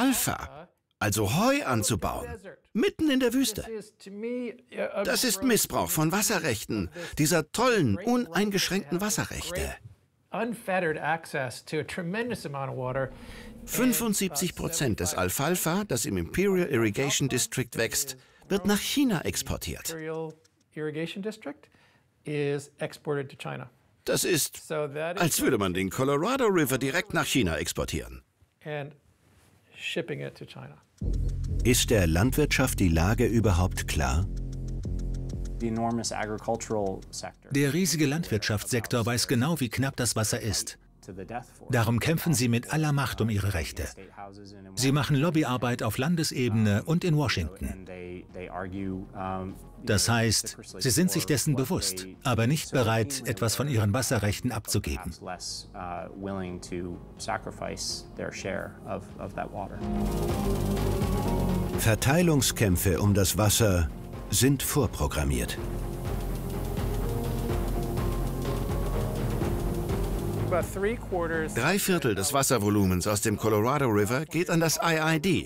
Alfalfa, also Heu, anzubauen, mitten in der Wüste. Das ist Missbrauch von Wasserrechten, dieser tollen, uneingeschränkten Wasserrechte. 75% des Alfalfa, das im Imperial Irrigation District wächst, wird nach China exportiert. Das ist, als würde man den Colorado River direkt nach China exportieren. Ist der Landwirtschaft die Lage überhaupt klar? Der riesige Landwirtschaftssektor weiß genau, wie knapp das Wasser ist. Darum kämpfen sie mit aller Macht um ihre Rechte. Sie machen Lobbyarbeit auf Landesebene und in Washington. Das heißt, sie sind sich dessen bewusst, aber nicht bereit, etwas von ihren Wasserrechten abzugeben. Verteilungskämpfe um das Wasser sind vorprogrammiert. Drei Viertel des Wasservolumens aus dem Colorado River geht an das IID.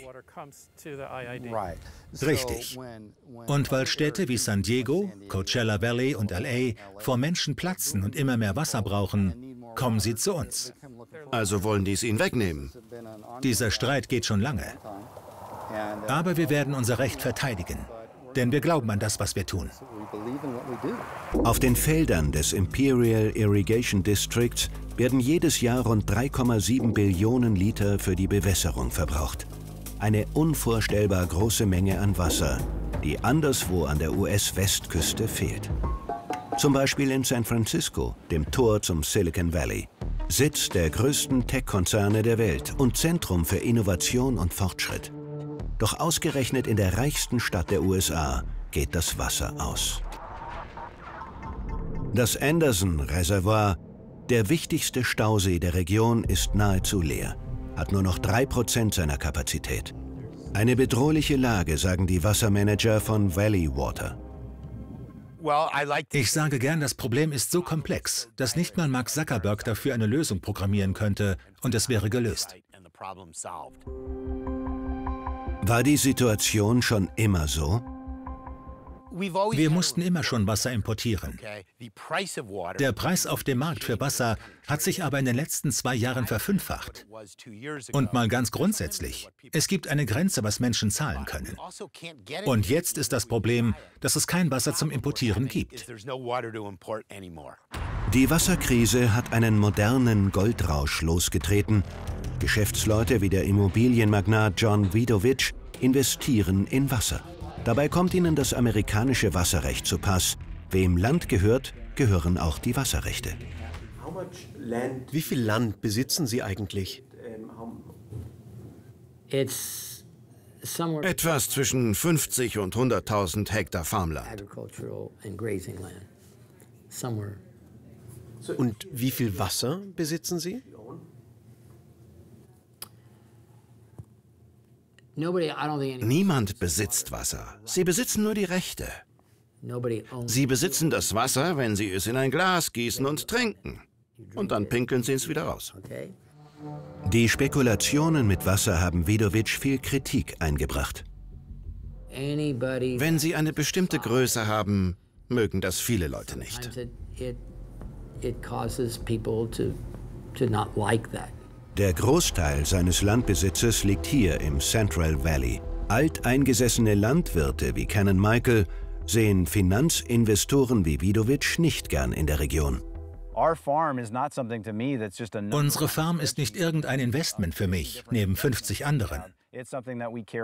Richtig. Und weil Städte wie San Diego, Coachella Valley und LA vor Menschen platzen und immer mehr Wasser brauchen, kommen sie zu uns. Also wollen die es ihnen wegnehmen. Dieser Streit geht schon lange. Aber wir werden unser Recht verteidigen. Denn wir glauben an das, was wir tun. Auf den Feldern des Imperial Irrigation Districts werden jedes Jahr rund 3,7 Billionen Liter für die Bewässerung verbraucht. Eine unvorstellbar große Menge an Wasser, die anderswo an der US-Westküste fehlt. Zum Beispiel in San Francisco, dem Tor zum Silicon Valley, Sitz der größten Tech-Konzerne der Welt und Zentrum für Innovation und Fortschritt. Doch ausgerechnet in der reichsten Stadt der USA geht das Wasser aus. Das Anderson-Reservoir, der wichtigste Stausee der Region, ist nahezu leer, hat nur noch 3% seiner Kapazität. Eine bedrohliche Lage, sagen die Wassermanager von Valley Water. Ich sage gern, das Problem ist so komplex, dass nicht mal Mark Zuckerberg dafür eine Lösung programmieren könnte und es wäre gelöst. War die Situation schon immer so? Wir mussten immer schon Wasser importieren. Der Preis auf dem Markt für Wasser hat sich aber in den letzten 2 Jahren verfünffacht. Und mal ganz grundsätzlich, es gibt eine Grenze, was Menschen zahlen können. Und jetzt ist das Problem, dass es kein Wasser zum Importieren gibt. Die Wasserkrise hat einen modernen Goldrausch losgetreten. Geschäftsleute wie der Immobilienmagnat John Vidovich investieren in Wasser. Dabei kommt ihnen das amerikanische Wasserrecht zu Pass. Wem Land gehört, gehören auch die Wasserrechte. Wie viel Land besitzen Sie eigentlich? Etwas zwischen 50 und 100.000 Hektar Farmland. Und wie viel Wasser besitzen Sie? Niemand besitzt Wasser. Sie besitzen nur die Rechte. Sie besitzen das Wasser, wenn sie es in ein Glas gießen und trinken. Und dann pinkeln sie es wieder raus. Die Spekulationen mit Wasser haben Vidovich viel Kritik eingebracht. Wenn sie eine bestimmte Größe haben, mögen das viele Leute nicht. Der Großteil seines Landbesitzes liegt hier im Central Valley. Alteingesessene Landwirte wie Canon Michael sehen Finanzinvestoren wie Vidovich nicht gern in der Region. Unsere Farm ist nicht irgendein Investment für mich, neben 50 anderen.